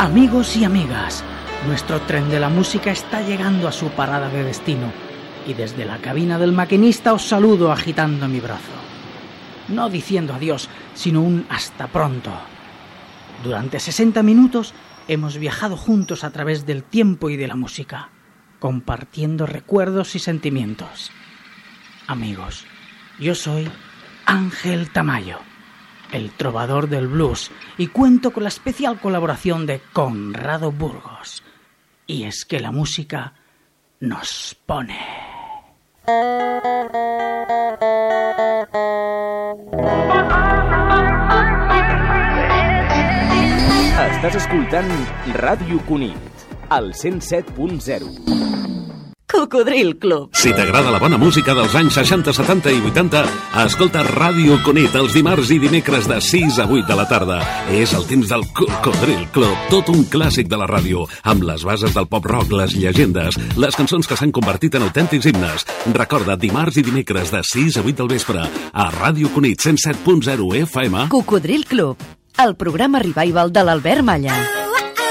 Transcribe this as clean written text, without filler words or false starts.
Amigos y amigas, nuestro tren de la música está llegando a su parada de destino y desde la cabina del maquinista os saludo agitando mi brazo. No diciendo adiós, sino un hasta pronto. Durante 60 minutos hemos viajado juntos a través del tiempo y de la música, compartiendo recuerdos y sentimientos. Amigos, yo soy Ángel Tamayo, el trovador del blues, y cuento con la especial colaboración de Conrado Burgos. Y es que la música nos pone. Estàs escoltant Ràdio Cunit, al 107.0. Cocodril Club. Si t'agrada la bona música dels anys 60, 70 i 80, escolta Ràdio Cunit els dimarts i dimecres de 6 a 8 de la tarda. És el temps del Cocodril Club, tot un clàssic de la ràdio, amb les bases del pop-rock, les llegendes, les cançons que s'han convertit en autèntics himnes. Recorda, dimarts i dimecres de 6 a 8 del vespre, a Ràdio Cunit 107.0 FM. Cocodril Club, el programa revival de l'Albert Malla.